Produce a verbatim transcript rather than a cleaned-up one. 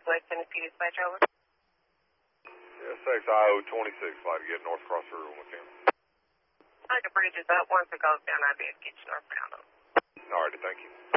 West Tennessee Dispatch, over. Yeah, six I O twenty-six, like to get North Cross River with him. Like the bridge is up. Once it goes down, I'll be able to get you northbound. All righty, thank you.